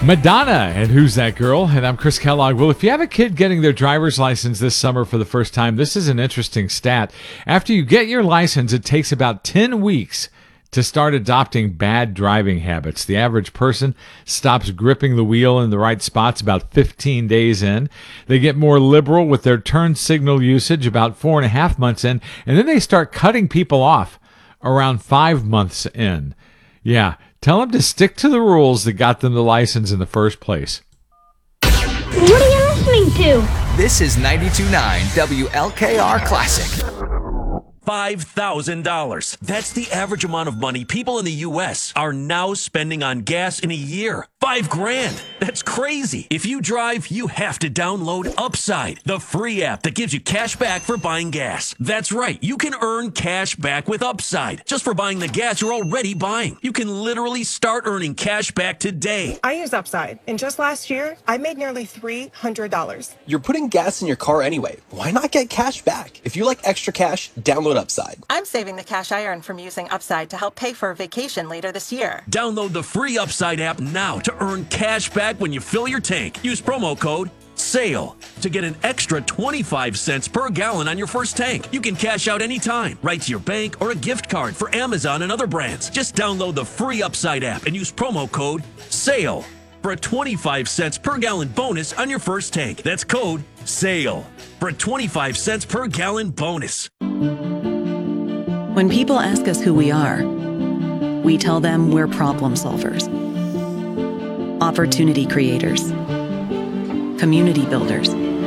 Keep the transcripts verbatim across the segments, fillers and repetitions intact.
Madonna and Who's That Girl? And I'm Chris Kellogg. Well, if you have a kid getting their driver's license this summer for the first time, this is an interesting stat. After you get your license, it takes about ten weeks to start adopting bad driving habits. The average person stops gripping the wheel in the right spots about fifteen days in. They get more liberal with their turn signal usage about four and a half months in, and then they start cutting people off around five months in. Yeah, tell them to stick to the rules that got them the license in the first place. What are you listening to? This is ninety-two point nine W L K R Classic. five thousand dollars. That's the average amount of money people in the U S are now spending on gas in a year. Five grand. That's crazy. If you drive, you have to download Upside, the free app that gives you cash back for buying gas. That's right. You can earn cash back with Upside just for buying the gas you're already buying. You can literally start earning cash back today. I use Upside, and just last year, I made nearly three hundred dollars. You're putting gas in your car anyway. Why not get cash back? If you like extra cash, download Upside. I'm saving the cash I earn from using Upside to help pay for a vacation later this year. Download the free Upside app now to earn cash back when you fill your tank. Use promo code SALE to get an extra twenty-five cents per gallon on your first tank. You can cash out anytime, right to your bank or a gift card for Amazon and other brands. Just download the free Upside app and use promo code SALE for a twenty-five cents per gallon bonus on your first tank. That's code SALE for a twenty-five cents per gallon bonus. When people ask us who we are, we tell them we're problem solvers, opportunity creators, community builders,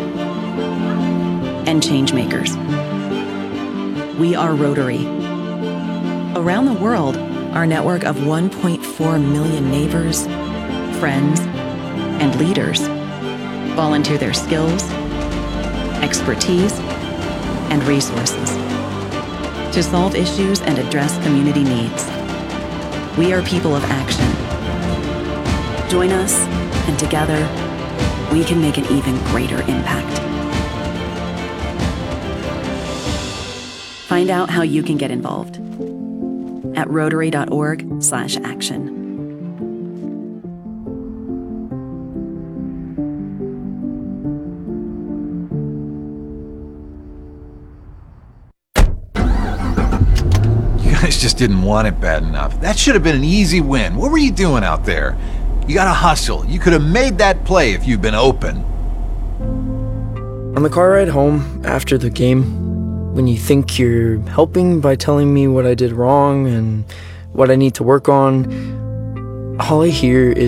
and change makers. We are Rotary. Around the world, our network of one point four million neighbors, friends, and leaders volunteer their skills, expertise, and resources to solve issues and address community needs. We are people of action. Join us, and together, we can make an even greater impact. Find out how you can get involved at rotary.org slash action. You guys just didn't want it bad enough. That should have been an easy win. What were you doing out there? You gotta hustle. You could have made that play if you'd been open. On the car ride home after the game, when you think you're helping by telling me what I did wrong and what I need to work on, all I hear is